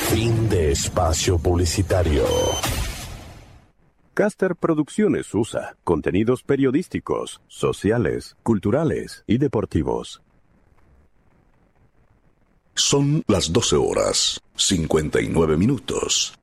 Fin de espacio publicitario. Caster Producciones USA. Contenidos periodísticos, sociales, culturales y deportivos. Son las 12 horas, 59 minutos.